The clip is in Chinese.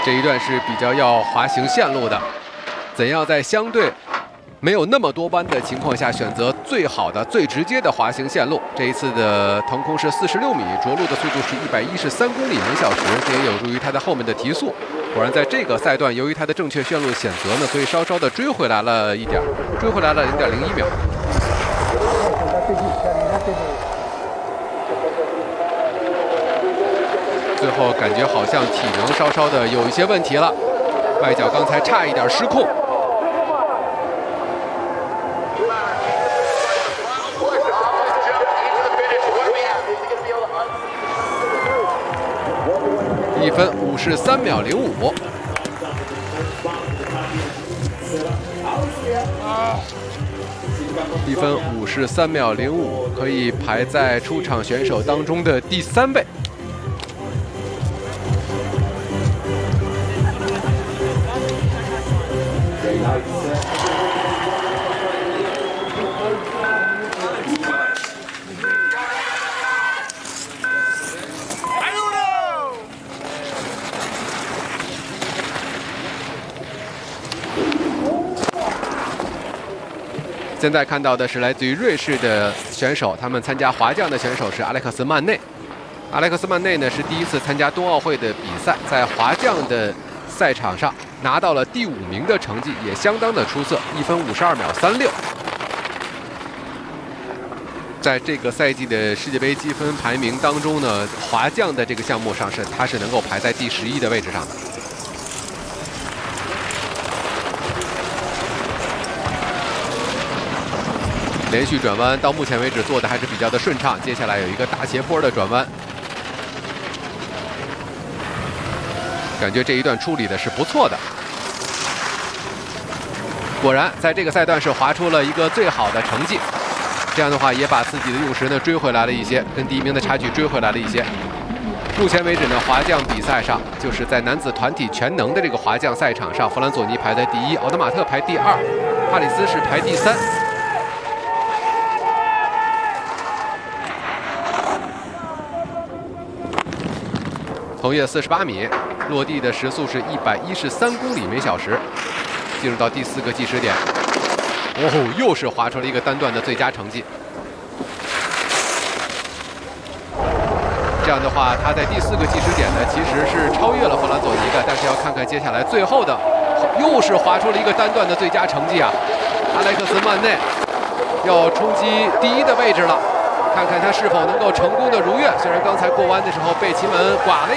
这一段是比较要滑行线路的，怎样在相对没有那么多弯的情况下选择最好的、最直接的滑行线路？这一次的腾空是46米，着陆的速度是113公里每小时，这也有助于它在后面的提速。果然，在这个赛段，由于它的正确线路选择呢，所以稍稍的追回来了一点，追回来了0.01秒。最后感觉好像体能稍稍的有一些问题了，外脚刚才差一点失控。1分53秒05。1分53秒05，可以排在出场选手当中的第3位。现在看到的是来自于瑞士的选手，他们参加滑降的选手是阿莱克斯·曼内。阿莱克斯·曼内呢是第一次参加冬奥会的比赛，在滑降的赛场上拿到了第5名的成绩，也相当的出色，1分52秒36。在这个赛季的世界杯积分排名当中呢，滑降的这个项目上他是能够排在第11的位置上的。连续转弯到目前为止做的还是比较的顺畅，接下来有一个大斜坡的转弯，感觉这一段处理的是不错的。果然在这个赛段是滑出了一个最好的成绩，这样的话也把自己的用时呢追回来了一些，跟第1名的差距追回来了一些。目前为止呢，滑降比赛上就是在男子团体全能的这个滑降赛场上，弗兰佐尼排在第1，奥德马特排第2，哈里斯是排第3。同跃48米，落地的时速是113公里每小时。进入到第4个计时点，哦，又是滑出了一个单段的最佳成绩。这样的话，他在第4个计时点呢，其实是超越了弗兰佐尼的，但是要看看接下来最后的，又是滑出了一个单段的最佳成绩啊！阿莱克斯·曼内要冲击第1的位置了。看看他是否能够成功的如愿。虽然刚才过弯的时候被奇门剐了